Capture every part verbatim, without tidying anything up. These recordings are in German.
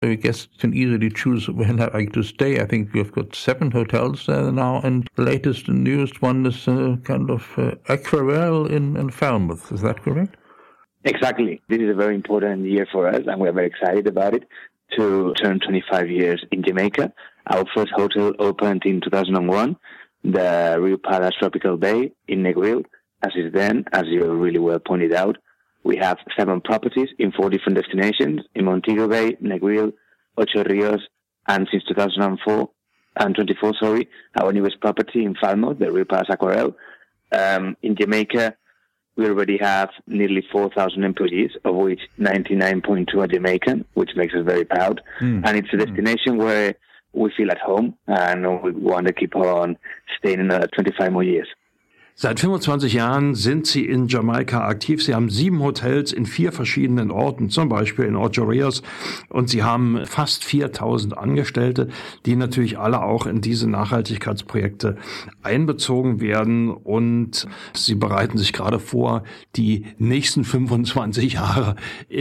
The guests can easily choose where they'd like to stay. I think we've got seven hotels there now, and the latest and newest one is uh, kind of uh, Aquarelle in, in Falmouth. Is that correct? Exactly. This is a very important year for us, and we're very excited about it, to turn twenty-five years in Jamaica. Our first hotel opened in two thousand one, the Rio Palace Tropical Bay in Negril. As is then, as you really well pointed out, we have seven properties in four different destinations, in Montego Bay, Negril, Ocho Rios, and since two thousand four and twenty-four, sorry, our newest property in Falmouth, the Rio Palace Aquarelle. Um, in Jamaica, we already have nearly four thousand employees, of which ninety-nine point two are Jamaican, which makes us very proud. Mm. And it's a destination mm. where we feel at home, and we want to keep on staying another twenty-five more years. Seit fünfundzwanzig Jahren sind Sie in Jamaika aktiv. Sie haben sieben Hotels in vier verschiedenen Orten, zum Beispiel in Ocho Rios. Und Sie haben fast viertausend Angestellte, die natürlich alle auch in diese Nachhaltigkeitsprojekte einbezogen werden. Und Sie bereiten sich gerade vor, die nächsten fünfundzwanzig Jahre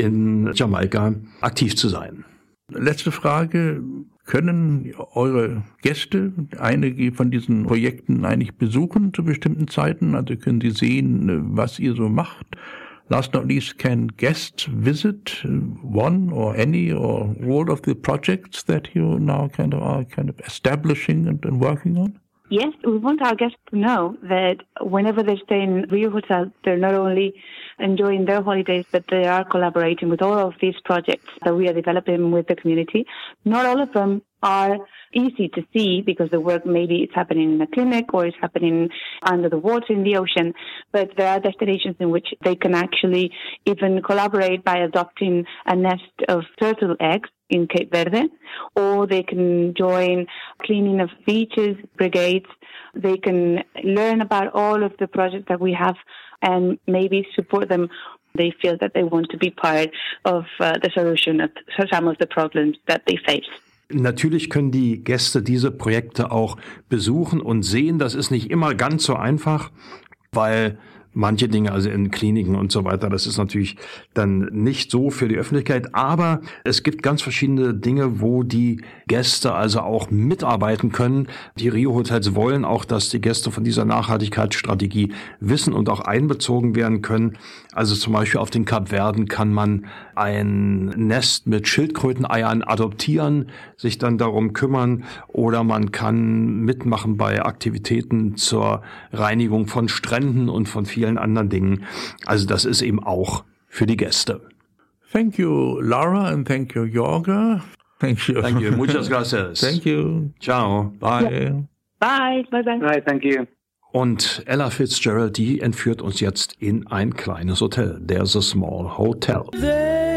in Jamaika aktiv zu sein. Letzte Frage. Können eure Gäste einige von diesen Projekten eigentlich besuchen zu bestimmten Zeiten? Also können sie sehen, was ihr so macht? Last not least, can guests visit one or any or all of the projects that you now kind of are kind of establishing and, and working on? Yes, we want our guests to know that whenever they stay in Rio Hotel, they're not only enjoying their holidays, but they are collaborating with all of these projects that we are developing with the community. Not all of them are easy to see because the work maybe it's happening in a clinic or it's happening under the water in the ocean, but there are destinations in which they can actually even collaborate by adopting a nest of turtle eggs in Cape Verde, or they can join cleaning of beaches, brigades. They can learn about all of the projects that we have and maybe support them. They feel that they want to be part of uh, the solution of some of the problems that they face. Natürlich können die Gäste diese Projekte auch besuchen und sehen. Das ist nicht immer ganz so einfach, weil manche Dinge, also in Kliniken und so weiter, das ist natürlich dann nicht so für die Öffentlichkeit. Aber es gibt ganz verschiedene Dinge, wo die Gäste also auch mitarbeiten können. Die Rio Hotels wollen auch, dass die Gäste von dieser Nachhaltigkeitsstrategie wissen und auch einbezogen werden können. Also zum Beispiel auf den Kapverden kann man ein Nest mit Schildkröteneiern adoptieren, sich dann darum kümmern, oder man kann mitmachen bei Aktivitäten zur Reinigung von Stränden und von vielen anderen Dingen. Also das ist eben auch für die Gäste. Thank you, Laura, and thank you, Jorge. Thank you. Thank you. Muchas gracias. Thank you. Ciao. Bye. Yeah. Bye. Bye. Bye. Bye. Thank you. Und Ella Fitzgerald, die entführt uns jetzt in ein kleines Hotel. There's a small hotel. There